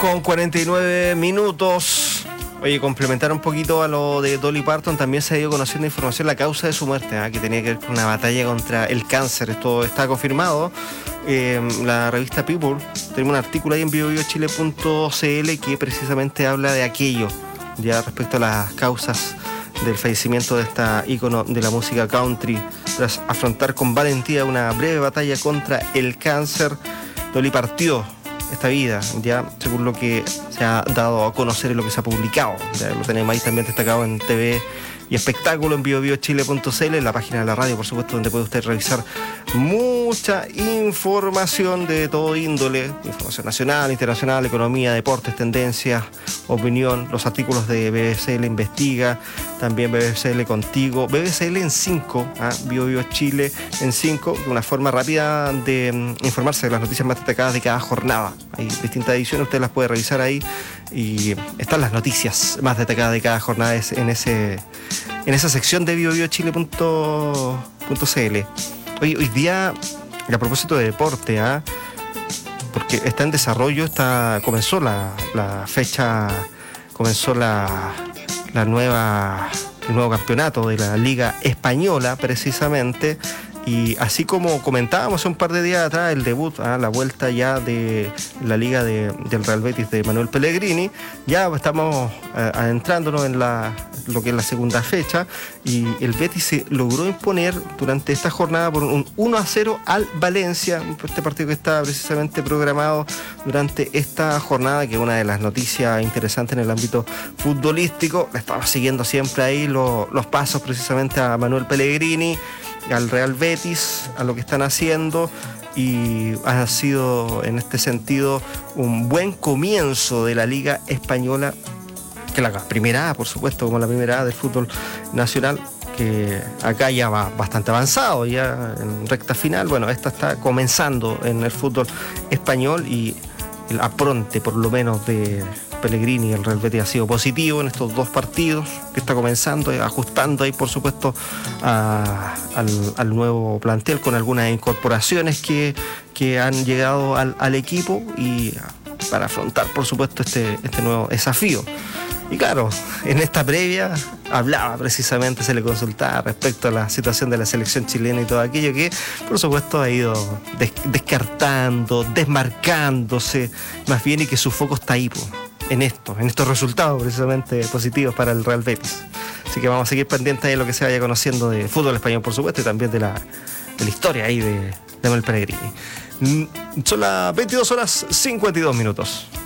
2:49. Oye, complementar un poquito a lo de Dolly Parton, también se ha ido conociendo información la causa de su muerte, que tenía que ver con una batalla contra el cáncer. Esto está confirmado. La revista People tenemos un artículo ahí en biobiochile.cl que precisamente habla de aquello, ya respecto a las causas del fallecimiento de esta ícono de la música country. Tras afrontar con valentía una breve batalla contra el cáncer, Dolly partió esta vida, ya según lo que se ha dado a conocer y lo que se ha publicado. Ya lo tenemos ahí también destacado en TV y espectáculo en biobiochile.cl, en la página de la radio, por supuesto, donde puede usted revisar mucha información de todo índole, información nacional, internacional, economía, deportes, tendencias, opinión, los artículos de BBCL Investiga, también BBCL Contigo, BBCL en 5, Bio Chile en 5, una forma rápida de informarse de las noticias más destacadas de cada jornada. Hay distintas ediciones, usted las puede revisar ahí y están las noticias más destacadas de cada jornada en esa sección de biobiochile.cl. Hoy día, a propósito de deporte, porque está en desarrollo, comenzó la fecha, comenzó el nuevo campeonato de la Liga Española, precisamente. Y así como comentábamos hace un par de días atrás, el debut, la vuelta ya de la liga del Real Betis de Manuel Pellegrini, ya estamos adentrándonos en lo que es la segunda fecha, y el Betis se logró imponer durante esta jornada por un 1-0 al Valencia, este partido que está precisamente programado durante esta jornada, que es una de las noticias interesantes en el ámbito futbolístico. Estamos siguiendo siempre ahí los pasos precisamente a Manuel Pellegrini, al Real Betis, a lo que están haciendo, y ha sido en este sentido un buen comienzo de la Liga Española, que la primera A, por supuesto, como la primera A del fútbol nacional, que acá ya va bastante avanzado, ya en recta final. Bueno, esta está comenzando en el fútbol español, y el apronte, por lo menos, de Pellegrini y el Real Betis ha sido positivo en estos dos partidos que está comenzando, ajustando ahí, por supuesto, al nuevo plantel, con algunas incorporaciones que han llegado al equipo, y para afrontar, por supuesto, este nuevo desafío. Y claro, en esta previa hablaba precisamente, se le consultaba respecto a la situación de la selección chilena y todo aquello que, por supuesto, ha ido descartando, desmarcándose más bien, y que su foco está ahí, en estos resultados precisamente positivos para el Real Betis. Así que vamos a seguir pendientes de lo que se vaya conociendo de fútbol español, por supuesto, y también de la historia ahí de Manuel Pellegrini. Son las 22:52.